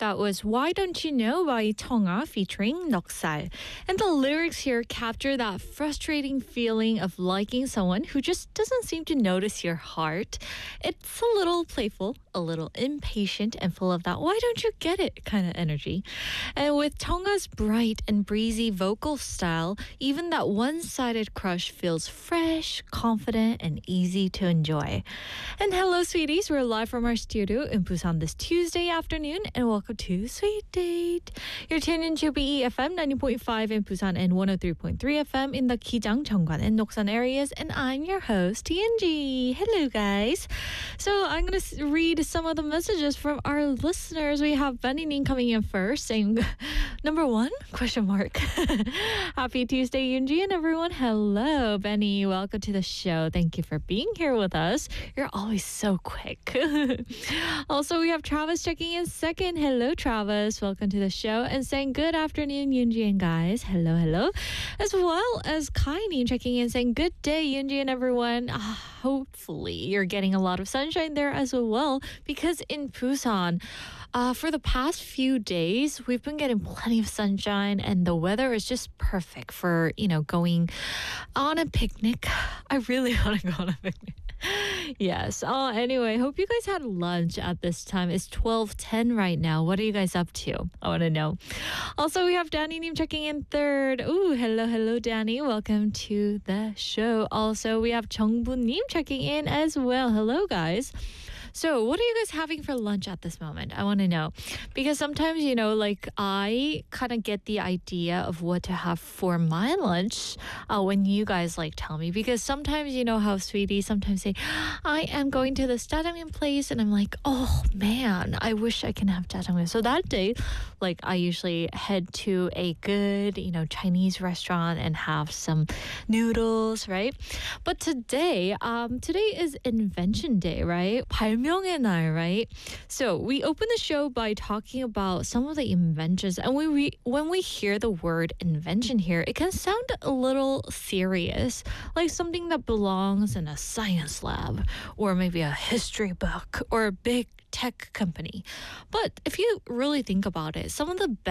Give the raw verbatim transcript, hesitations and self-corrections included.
That was Why Don't You Know by Tonga featuring Noksal. And the lyrics here capture that frustrating feeling of liking someone who just doesn't seem to notice your heart. It's a little playful, a little impatient, and full of that why don't you get it kind of energy. And with Tonga's bright and breezy vocal style, even that one-sided crush feels fresh, confident, and easy to enjoy. And hello, sweeties. We're live from our studio in Busan this Tuesday afternoon, and welcome to Sweet Date. You're tuned in to B E F M ninety point five in Busan and one oh three point three F M in the Kijang, Cheongwan, and Noksan areas, and I'm your host, T N G. Hello, guys. So I'm going to read some of the messages from our listeners. We have Benny Ning coming in first, saying, number one, question mark. Happy Tuesday, Yoonji, and everyone. Hello, Benny. Welcome to the show. Thank you for being here with us. You're always so quick. Also, we have Travis checking in second. Hello, Travis. Welcome to the show. And saying good afternoon, Yoonji and guys. Hello, hello. As well as Kaini checking in saying good day, Yoonji and everyone. Ah, hopefully you're getting a lot of sunshine there as well, because in Busan, Uh, for the past few days, we've been getting plenty of sunshine, and the weather is just perfect for, you know, going on a picnic. I really want to go on a picnic. Yes. Oh, anyway, hope you guys had lunch at this time. It's twelve ten right now. What are you guys up to? I want to know. Also, we have Danny Neem checking in third. Ooh, hello, hello, Danny. Welcome to the show. Also, we have Chungbu Neem checking in as well. Hello, guys. So what are you guys having for lunch at this moment? I want to know. Because sometimes, you know, like I kind of get the idea of what to have for my lunch uh, when you guys like tell me. Because sometimes, you know how sweeties sometimes say, I am going to this jjajangmyeon place. And I'm like, oh man, I wish I can have jjajangmyeon. So that day, like I usually head to a good, you know, Chinese restaurant and have some noodles, right? But today, um, today is Invention Day, right? 발명의 날, right? So we open the show by talking about some of the inventions, and we re- when we hear the word invention here, it can sound a little serious, like something that belongs in a science lab, or maybe a history book, or a big tech company. But if you really think about it, some of the